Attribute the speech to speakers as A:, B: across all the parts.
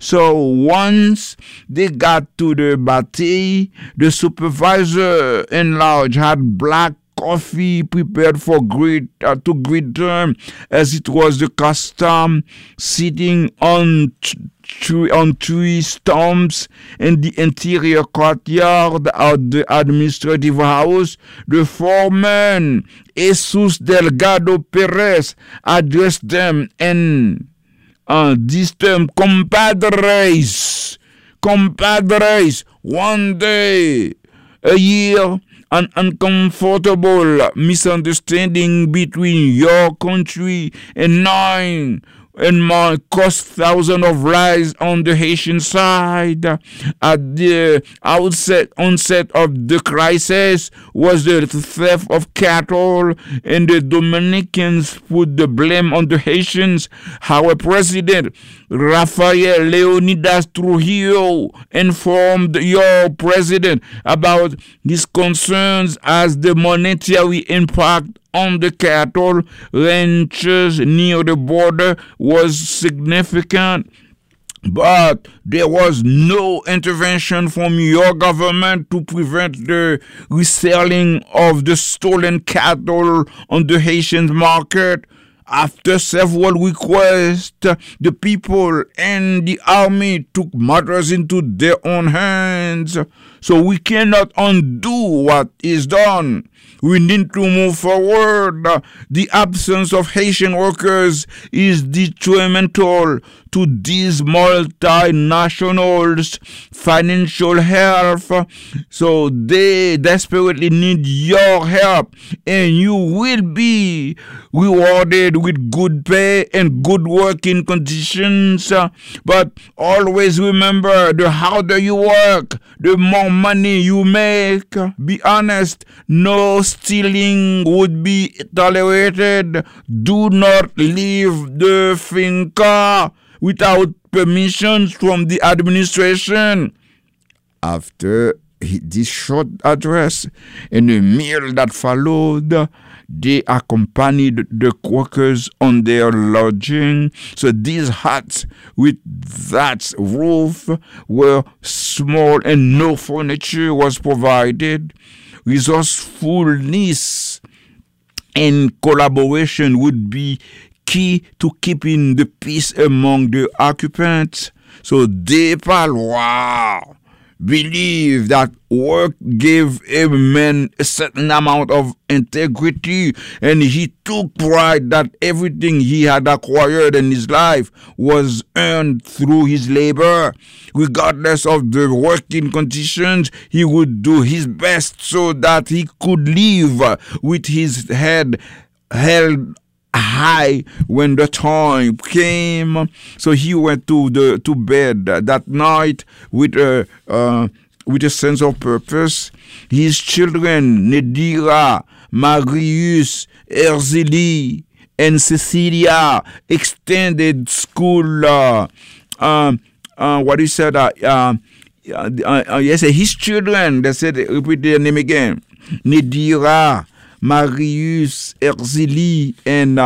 A: So once they got to the battery, the supervisor in large had black coffee prepared to greet them, as it was the custom, sitting on tree stumps in the interior courtyard of the administrative house. The foreman, Jesus Delgado Perez, addressed them in this term: compadres. One day a year, an uncomfortable misunderstanding between your country and mine might cost thousands of lives on the Haitian side. At the onset of the crisis was the theft of cattle, and the Dominicans put the blame on the Haitians. Our president, Rafael Leonidas Trujillo, informed your president about his concerns as the monetary impact on the cattle ranchers near the border was significant. But there was no intervention from your government to prevent the reselling of the stolen cattle on the Haitian market. After several requests, the people and the army took matters into their own hands. So we cannot undo what is done. We need to move forward. The absence of Haitian workers is detrimental to these multinationals' financial health. So they desperately need your help, and you will be rewarded with good pay and good working conditions. But always remember, the harder you work, the more money you make. Be honest. No stealing would be tolerated. Do not leave the finca without permissions from the administration. After this short address and the meal that followed, they accompanied the workers on their lodging. So these huts with that roof were small and no furniture was provided. Resourcefulness and collaboration would be key to keeping the peace among the occupants. So De Palois believed that work gave a man a certain amount of integrity, and he took pride that everything he had acquired in his life was earned through his labor. Regardless of the working conditions, he would do his best so that he could live with his head held high when the time came. So he went to bed that night with a sense of purpose. His children, Nedira, Marius, Erzeli, and Cecilia, extended school. What he said? Yes, his children. They said, repeat their name again. Nedira, Marius, Erzeli,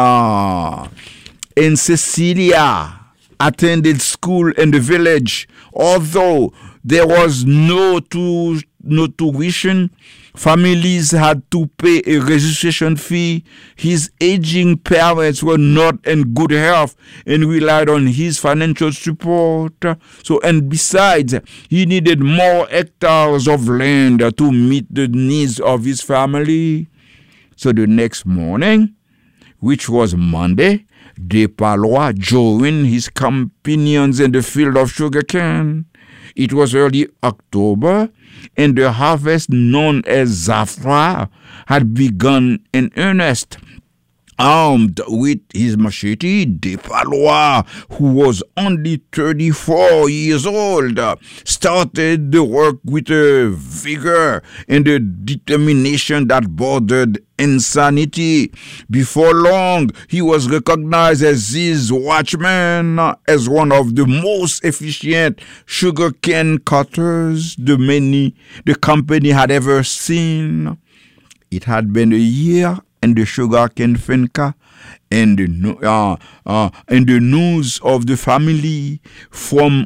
A: and Cecilia attended school in the village. Although there was no tuition, families had to pay a registration fee. His aging parents were not in good health and relied on his financial support. So, and besides, he needed more hectares of land to meet the needs of his family. So the next morning, which was Monday, De Palois joined his companions in the field of sugarcane. It was early October, and the harvest known as Zafra had begun in earnest. Armed with his machete, De Palois, who was only 34 years old, started the work with a vigor and a determination that bordered insanity. Before long, he was recognized as his watchman, as one of the most efficient sugarcane cutters the company had ever seen. It had been a year in the sugarcane finca, and the news of the family from